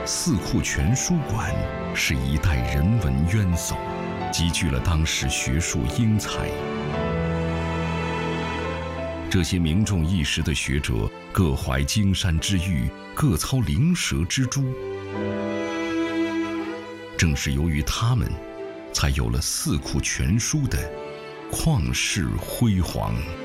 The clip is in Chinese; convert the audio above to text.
四库全书馆是一代人文渊薮，集聚了当时学术英才。这些名重一时的学者，各怀荆山之玉，各操灵蛇之珠。正是由于他们，才有了四库全书的旷世辉煌。